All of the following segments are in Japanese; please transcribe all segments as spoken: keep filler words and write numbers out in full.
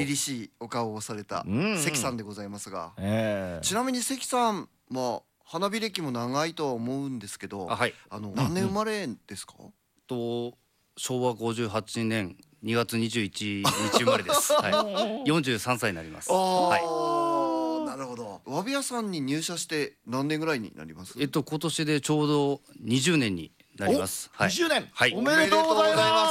凛々しいお顔をされた関さんでございますが、 ええ、 ちなみに関さん、まあ花火歴も長いとは思うんですけど、 あ、はい。 あの何年生まれですか？ としょうわごじゅうはちねんにがつにじゅういちにち生まれです。はい。よんじゅうさんさいになります。 あはあ、なるほど。わび屋さんに入社して何年ぐらいになります？ い。えっと今年でちょうどにじゅうねんになります。はい。 にじゅうねん、 はい。 おめでとうございます。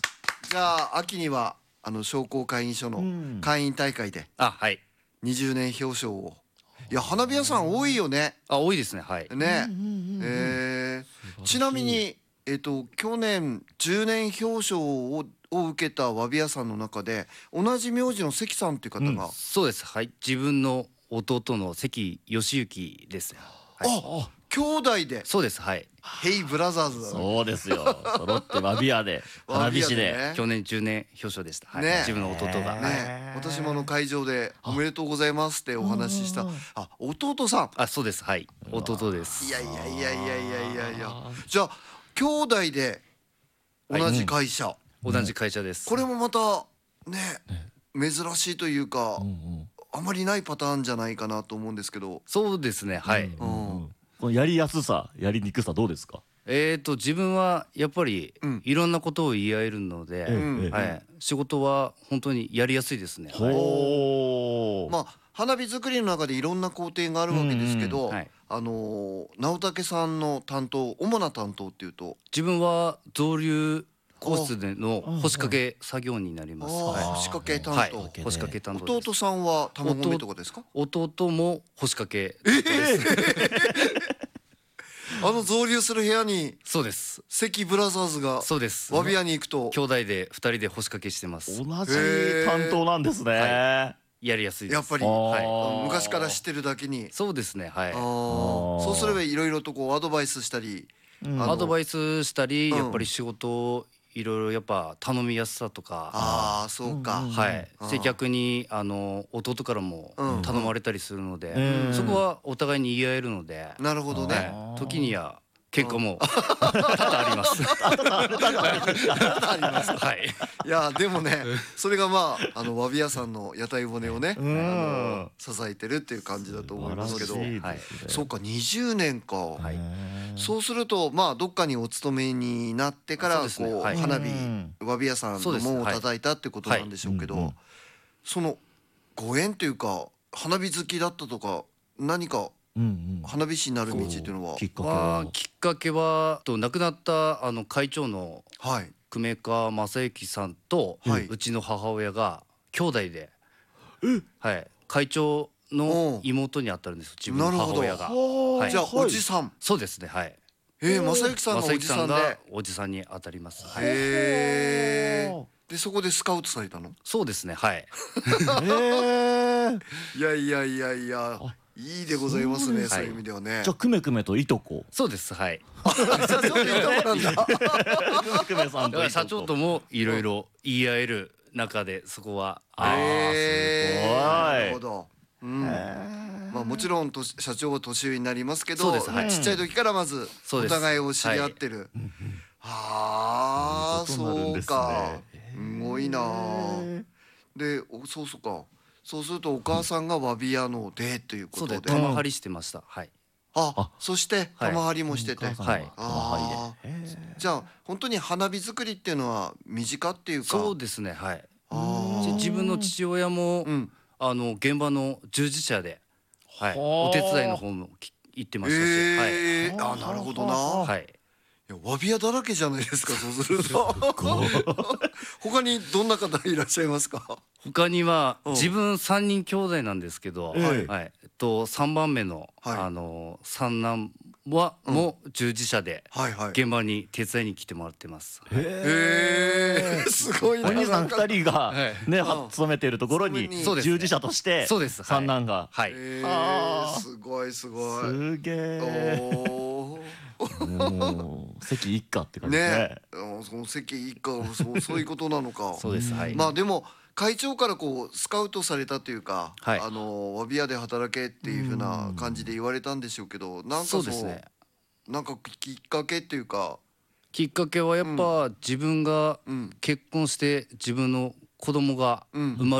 じゃあ秋にはあの商工会議所の会員大会であ、はい。 にじゅうねん表彰を。いや花火屋さん多いよね。 あ、多いですね。はい。 ね。えー、ちなみにえっと去年じゅうねん表彰をを受けたわび屋さんの中で同じ名字の関さんっていう方が、 そうです。はい。自分の弟の関義行です。はい。 あ、兄弟で。 そうです。はい。 ヘイブラザーズだね。 そうですよ。揃ってわび屋で花火師で。 ね去年じゅうねん表彰でした。はい。 ね自分の弟が。はい。 ね、私もあの会場でおめでとうございますってお話しした。あ、弟さん。 あ、そうです。はい。弟です。 いやいやいやいやいやいやいや。じゃあ兄弟で同じ会社。 同じ会社です。 これもまたね、珍しいというか、あまりないパターンじゃないかなと思うんですけど。 そうですね。はい。 うん。 このやりやすさ、やりにくさどうですか？ えーと自分はやっぱりうんいろんなことを言い合えるので、 ええはい、仕事は本当にやりやすいですね。はい。 ほう。 まあ花火作りの中でいろんな工程があるわけですけど、 うんうんはいあのー直武さんの担当、主な担当っていうと、 自分は造粒工室での干しかけ作業になります。 あー、 は干しかけ担い。はい当。 干しかけ担当です。 弟さんは玉込めとかですか？ 弟も干しかけ担当です。 あの造粒する部屋にそうです。 関ブラザーズがそうです。 わび屋に行くと兄弟でふたりで干しかけしてます。 同じ担当なんですね。 やりやすいです。 やっぱりは昔から知ってるだけに。 い。そうですね。はい。 あー、そうすればいろいろとこうアドバイスしたり、あのアドバイスしたり、 うんやっぱり仕事をいろいろやっぱ頼みやすさとか、 ああそうか。 はいうん接客にあの弟からもうん頼まれたりするので、 うんそこはお互いに言い合えるので、 なるほどね。 はい、時には喧嘩も多々あります。 あります。 はい。 いやでもね、それがまああのわび屋さんの屋台骨をね、あの支えてるっていう感じだと思いますけど、 はいそうかにじゅうねんか。 はい。 そうするとまあどっかにお勤めになってからそうですねはいこう花火わび屋さんの門を叩いたってことなんでしょうけど、そのご縁というか花火好きだったとか何か花火師になる道っていうのは。 きっかけはは。 きっかけはと亡くなったあの会長のはい久米川正幸さんと、 はいうちの母親が兄弟で、はい、会長の妹に当たるんですよ、自分の母親が。はい、 じゃあおじさん。 そうですね。はい。 えー、正行さんがおじさんで。 がおじさんに当たります。はい、 へえ。でそこでスカウトされたの？ そうですね。はい。 いやいやいやいや、いいでございますね。そういう意味ではね。 じゃあくめくめといとこ。 そうです。はい。 社長っていうとこなんだ。 くめさんといとこ。 社長ともいろいろ言い合える中で、そこは。 ええ、なるほど。うん。 へまあもちろんと社長は年上になりますけど、 そうですはいちっちゃい時からまずおそうです互いを知り合ってる。はあ、 そういうことになるんですねそうか。すごいなあ。で、おそうそうか。そうするとお母さんがわび屋のでというこそうで、 とで。 玉張りしてました。はい。 あ、そしてはい玉張りもしてて。 お母さんがはい玉張りであへえ。 じゃあ本当に花火作りっていうのは身近っていうか。 そうですね。はい。 あーじ自分の父親も、 うん。 あの現場の従事者で、はい、 はあお手伝いの方もき行ってましたし、 ええ、あ、なるほどな。 はい。はい。 いやわび屋だらけじゃないですか。そうすると。他にどんな方いらっしゃいますか。 他にはうん自分三人兄弟なんですけど、 ええはい、えっと三番目の、 はいあの三男は、も従事者ではいはい。 現場に手伝いに来てもらってます。 へえ、すごいな。 お兄さん二人がはいねうんは勤めているところにそうですね従事者としてそうですはい三男が。 はい。 えあーえ、すごいすごい。 すげえ。 おー。 もう関一家って感じですねね。、 うんその席一家はそうそういうことなのか。 そうです。はい。 まあでも会長からこうスカウトされたというか、 はいあのわび屋で働けっていう風な感じで言われたんでしょうけど、なんかそううそですね。 なんかきっかけっていうか、 きっかけはやっぱ自分がうん結婚して自分の子供がうん生ま